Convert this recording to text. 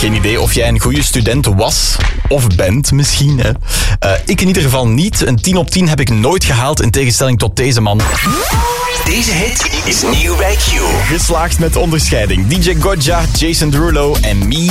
Geen idee of jij een goede student was. Of bent misschien, hè. Ik in ieder geval niet. Een 10 op 10 heb ik nooit gehaald, in tegenstelling tot deze man. Deze hit is nieuw bij Q. Geslaagd met onderscheiding. DJ Gojja, Jason Derulo en Me.